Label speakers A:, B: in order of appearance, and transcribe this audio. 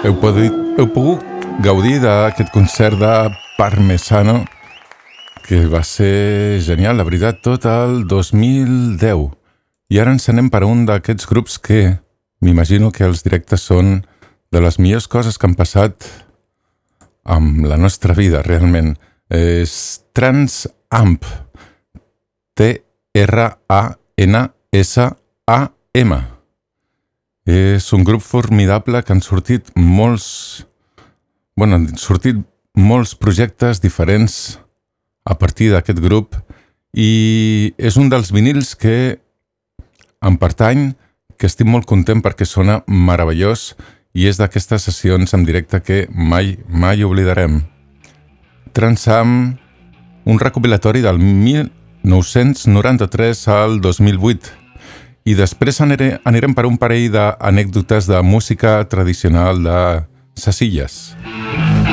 A: Heu pogut gaudir d'aquest concert de Parmesano, que va ser genial, la veritat, tot el 2010. I ara ens anem per a un d'aquests grups que m'imagino que els directes són de les millors coses que han passat amb la nostra vida, realment. És Trans-Am, T-R-A-N-S-A-M. És un grup formidable que han sortit molts projectes diferents a partir d'aquest grup i és un dels vinils que em pertany, que estic molt content perquè sona meravellós i és d'aquestes sessions en directe que mai oblidarem. Trans-Am, un recopilatori del 1993 al 2008. I després anirem per un parell d'anècdotes de música tradicional de ses Illes.